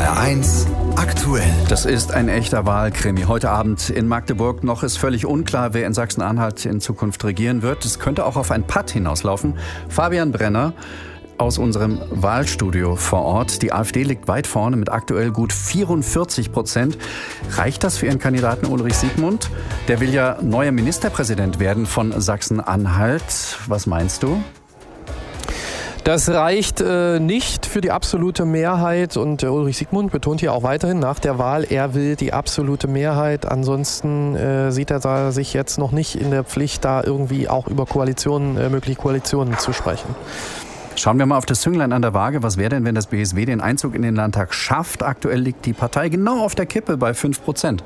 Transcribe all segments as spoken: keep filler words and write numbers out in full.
R eins aktuell. Das ist ein echter Wahlkrimi. Heute Abend in Magdeburg. Noch ist völlig unklar, wer in Sachsen-Anhalt in Zukunft regieren wird. Es könnte auch auf ein Patt hinauslaufen. Fabian Brenner aus unserem Wahlstudio vor Ort. Die AfD liegt weit vorne mit aktuell gut vierundvierzig Prozent. Reicht das für Ihren Kandidaten Ulrich Siegmund? Der will ja neuer Ministerpräsident werden von Sachsen-Anhalt. Was meinst du? Das reicht äh, nicht für die absolute Mehrheit und äh, Ulrich Siegmund betont hier auch weiterhin nach der Wahl, er will die absolute Mehrheit. Ansonsten äh, sieht er da sich jetzt noch nicht in der Pflicht, da irgendwie auch über Koalitionen, äh, mögliche Koalitionen zu sprechen. Schauen wir mal auf das Zünglein an der Waage. Was wäre denn, wenn das B S W den Einzug in den Landtag schafft? Aktuell liegt die Partei genau auf der Kippe bei fünf Prozent.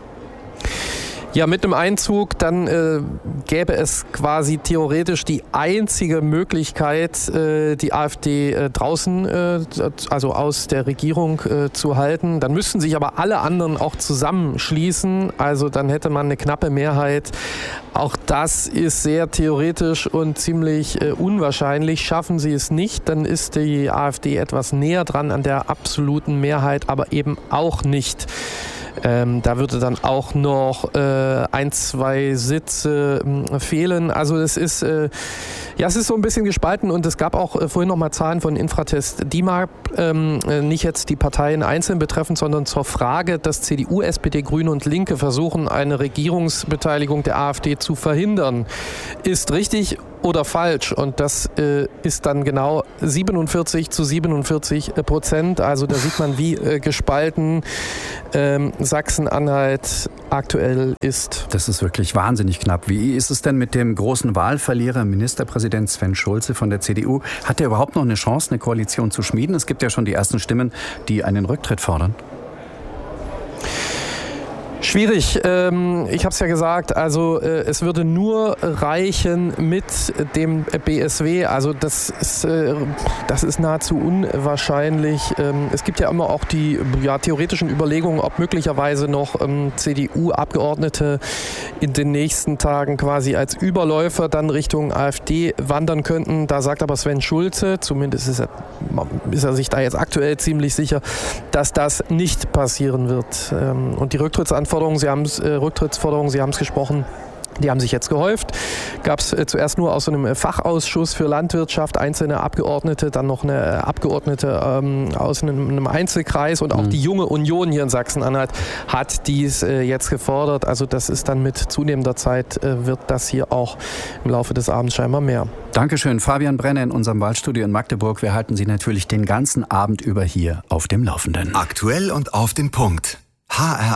Ja, mit einem Einzug, dann äh, gäbe es quasi theoretisch die einzige Möglichkeit, äh, die AfD äh, draußen, äh, also aus der Regierung äh, zu halten. Dann müssten sich aber alle anderen auch zusammenschließen. Also dann hätte man eine knappe Mehrheit. Auch das ist sehr theoretisch und ziemlich äh, unwahrscheinlich. Schaffen sie es nicht, dann ist die AfD etwas näher dran an der absoluten Mehrheit, aber eben auch nicht. Ähm, da würde dann auch noch äh, ein, zwei Sitze äh, fehlen. Also es ist, äh, ja, es ist so ein bisschen gespalten und es gab auch äh, vorhin noch mal Zahlen von Infratest DIMAP, ähm, nicht jetzt die Parteien einzeln betreffend, sondern zur Frage, dass C D U, S P D, Grüne und Linke versuchen, eine Regierungsbeteiligung der AfD zu verhindern. Ist richtig oder falsch? Und das äh, ist dann genau siebenundvierzig zu siebenundvierzig Prozent. Also da sieht man, wie äh, gespalten ähm, Sachsen-Anhalt aktuell ist. Das ist wirklich wahnsinnig knapp. Wie ist es denn mit dem großen Wahlverlierer, Ministerpräsident Sven Schulze von der C D U? Hat er überhaupt noch eine Chance, eine Koalition zu schmieden? Es gibt ja schon die ersten Stimmen, die einen Rücktritt fordern. Schwierig. Ähm, ich habe es ja gesagt, also äh, es würde nur reichen mit dem B S W. Also das ist, äh, das ist nahezu unwahrscheinlich. Ähm, es gibt ja immer auch die ja, theoretischen Überlegungen, ob möglicherweise noch ähm, C D U-Abgeordnete in den nächsten Tagen quasi als Überläufer dann Richtung AfD wandern könnten. Da sagt aber Sven Schulze, zumindest ist er, ist er sich da jetzt aktuell ziemlich sicher, dass das nicht passieren wird. Ähm, und die Rücktrittsanforderungen Sie haben es, äh, Rücktrittsforderungen, Sie haben es gesprochen, die haben sich jetzt gehäuft. Gab es äh, zuerst nur aus so einem Fachausschuss für Landwirtschaft einzelne Abgeordnete, dann noch eine Abgeordnete ähm, aus einem, einem Einzelkreis und auch mhm. die Junge Union hier in Sachsen-Anhalt hat dies äh, jetzt gefordert. Also das ist dann mit zunehmender Zeit, äh, wird das hier auch im Laufe des Abends scheinbar mehr. Dankeschön, Fabian Brenner in unserem Wahlstudio in Magdeburg. Wir halten Sie natürlich den ganzen Abend über hier auf dem Laufenden. Aktuell und auf den Punkt. H R